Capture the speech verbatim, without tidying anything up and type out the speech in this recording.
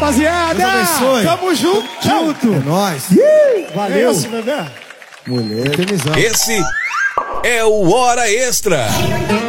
rapaziada. Deus abençoe. Tamo junto. Junto. É nóis. Valeu. É isso, bebê. Mulher. Esse é o Hora Extra.